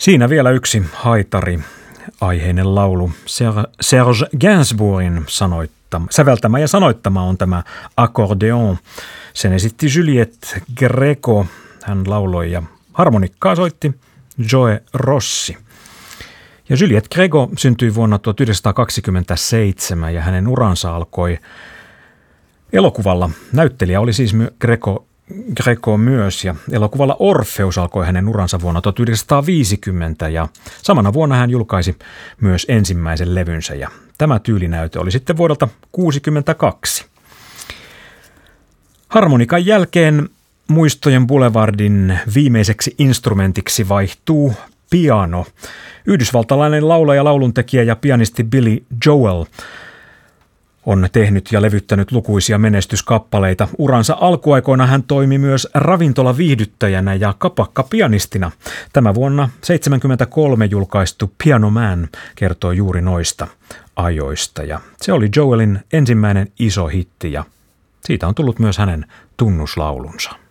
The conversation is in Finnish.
Siinä vielä yksi haitari-aiheinen laulu. Serge Gainsbourgin säveltämä ja sanoittama on tämä Accordéon. Sen esitti Juliette Gréco. Hän lauloi ja harmonikkaa soitti Joe Rossi. Ja Juliette Gréco syntyi vuonna 1927 ja hänen uransa alkoi elokuvalla. Näyttelijä oli siis Gréco myös ja elokuvalla Orpheus alkoi hänen uransa vuonna 1950 ja samana vuonna hän julkaisi myös ensimmäisen levynsä ja tämä tyylinäyte oli sitten vuodelta 1962. Harmonikan jälkeen Muistojen Boulevardin viimeiseksi instrumentiksi vaihtuu piano. Yhdysvaltalainen laulaja, lauluntekijä ja pianisti Billy Joel on tehnyt ja levyttänyt lukuisia menestyskappaleita. Uransa alkuaikoina hän toimi myös ravintolaviihdyttäjänä ja kapakkapianistina. Tämä vuonna 1973 julkaistu Piano Man kertoo juuri noista ajoista. Ja se oli Joelin ensimmäinen iso hitti ja siitä on tullut myös hänen tunnuslaulunsa.